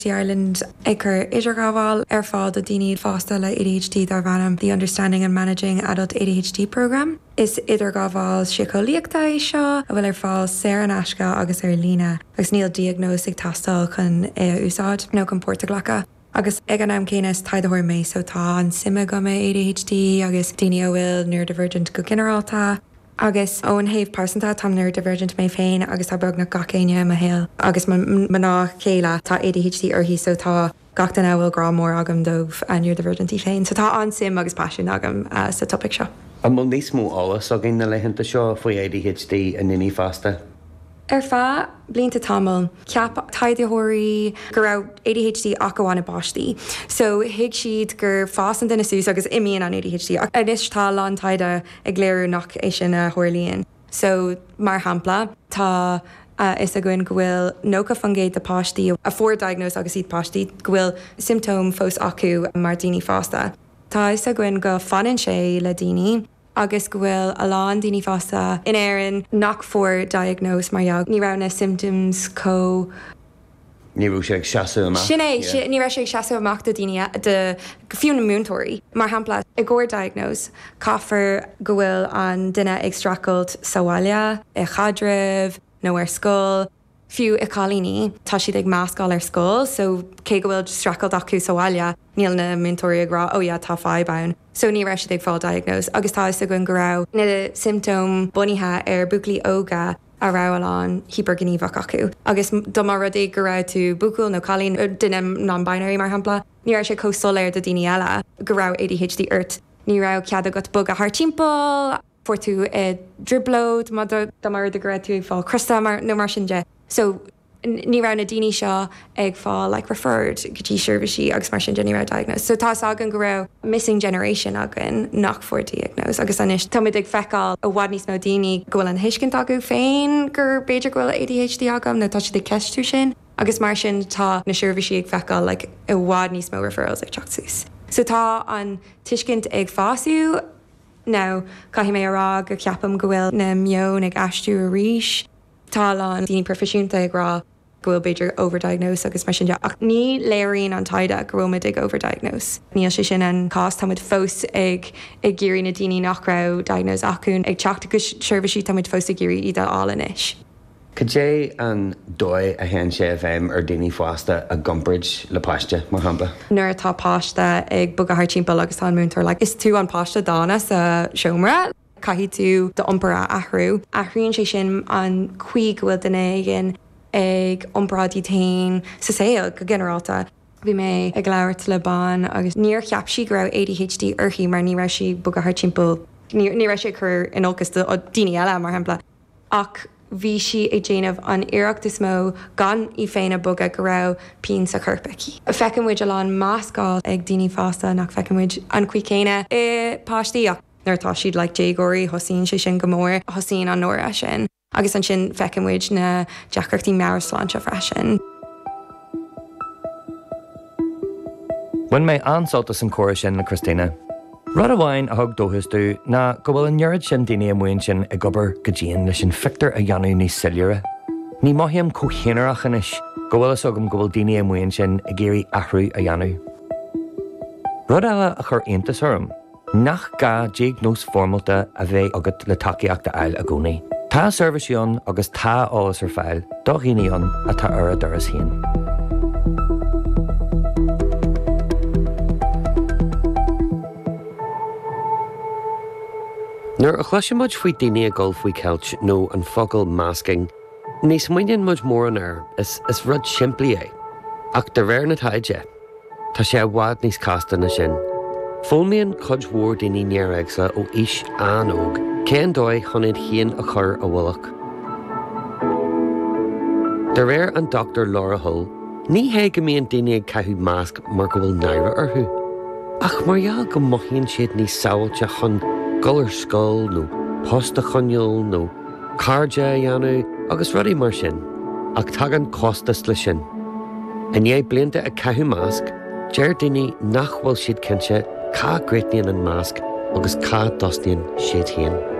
Ireland Iker Idirgábháil fád a daoine fásta le ADHD dar bhanam the Understanding and Managing Adult ADHD Programme. Is Idirgábháil sicolaíochta é seo a bhfuil fáil Sarah Nashka agus lína agus níl diagnósig tastal chun úsáid nó chun Portaglacha. Agus ag an am cénas taidehoir mé so tá an sime go mé ADHD agus daoine bhfuil neurodivergent go generalta. Agus óan héh persanta tá neurodivergent mé féin agus tá beg na gacéine a héal. Agus man ná chéile tá ADHD orthaí so tá gachtain bhfuil grá mór agam dómh a neurodivergentí féin. So tá an sim agus pasisiún agam sa topic seo. An mó níos mó álas a gin na leihananta seo faoi ADHD a nini fásta? Fá blianta tamil ceap taideóirí go raibh ADHD ach amháinna báistí. So hiag siad gur fásan duna sús agus imíonn an ADHD ach inis tá lán taide ag léirú nach é sin na thuirlíonn. So mar hampla tá is a gin go bhfuil nócha fangéid de páistí a fórdiagnós agus iad páistí go bhfuil symptóm fós acu mar daoine fásta. Tá is a gin go fanan sé le daoine agus go bhfuil a lán daoine fásta in éireann nach for diagnose mar jaag. Ní rana symptoms Ní rú sé ag seasamh amach. Sinné ní raibh sé ag seasamh amach do daoine de fiúna múntóirí. Mar hampla i gcóir diagnose caithfar go bhfuil an duine ag stracailt sábhaile, i chadrimh, nó ar scóil. Fiú i chalíní tá siad ag meascáil ar scóil, so cé go bhfuil stracailt acu sábhaile níl na múntóirí agrá tá fáid bann. So ní raibh siad ag fáil diagnose. Agus tá is a gin go raibh na symptóm bunaithe ar buclaí óga a ráháilán hypergníomhach acu. Agus do mar rud é go raibh tú bucúil nó chalín duine non-binary mar hampla, ní raibh sé cósóléir do daoine eile go raibh ADHD ort. Ní raibh cead agat bug a thar timpeall, for tú driblód má do mar de go raibh tú ag fáil crista nó mar sin de. So ní raibh na daoine seo ag fáil referred go dtí seirbhísí agus mar sin de ní raibh diagnose. So tá agan go raibh missing generation agan nach for diagnose agus anis táid ag feicáil a bhhad níos mó daoine go bhfuil an hiiscint acu féin gur beidir gohfuil ADHD agam na tá si de ceistú sin agus mar sin tá na seirbhísí ag feicáil a bhhad níos mó referrals ag teachtas. So tá an tuiscint ag fásiú nó caithí mé ará go ceapam go bhfuil na mion ag astú a ríis. Tá an daoine profisiúnta ag rá go bhfuil beidir overdiagnose agus mar sin de ach ní léiríonn an taide go bhfuil ag overdiagnose. Níl sé sin an cás táid fós ag géirí na daoine nach raibh diagnose acuún ag teachta go seirbhísí táid fós a géirí iad álanis. Could dé an dóid a hen sé bhéim ar daoine fásta a gumbridge le páiste mar hampla? Nuair atá páiste ag bug a thar timpeall agus an múntóir is tú an páiste dána sa seomra. Caithí tú do iompara ahrú. Ahrúonn sé sin an chuig bhfuil duine gin ag iomparadí tain sa saoil go generalta. Bhí mé ag leabhart le bán agus níor cheap si go raibh ADHD orthaí mar ní raibh si bug a thar timpeall. Ní raibh sé chur in ócas daoine eile mar hampla. Ach bhí si ag déanamh an iireachtas mó gan í féin a bug a go raibh pín sa churpaici. Feicimid a an máscáil ag daoine fásta nach feicimid an chuig céine i páistíach. Nuirtá siad le dégóirí thosaíonn sé sin go mór thosaíonn an nóra sin. Agus an sin feicimid na deachreachtaí mearslánse freisin. When mé ansoltas an cóir sin na Christina, rud amháin a thug dóthasú na go bhfuil an neirad sin daoine amhain sin ag gobar go dtíon leis an fictar a dheanú níos silúire. Ní maithíam cóchéineach inis go bhfuil agam go bhfuil daoine amhain sin a géirí athrú a dheanú. Rud eile a chur aontas orm, nach ga diagnós formálta a bheith agat le takeíochta eil a gcónaí. Tá servisiún agus tá álas ar fáil do ghiníon a tá ar a doras híon. Nuair a chluisimid faoi daoine a gol faoi ceilt nó an focal masking, níos muinneann muid mór an air is rud siimplí é. Ach de réir na taide, tá sé bhhad níos casta na sin. Fónlaíonn chuid mhór daoine neamhreagsa ó is anóg, cén dóigh chunid chéan a chur a bhualach. De réir an Dr. Laura Hull, ní hé go mííon daoine ag caithú másc mar go bhfuil naire orthu. Ach margheall go moithíonn siad níos samhailte chun golar scóil nó posta chonneol nó cairde a dheanú agus rudaí mar sin, ach tagan costas le sin. In dhé blianta a caithú másc, deir daoine nach bhfuil siad cinse cá gréitníonn an másc agus cá dostíonn siad féin.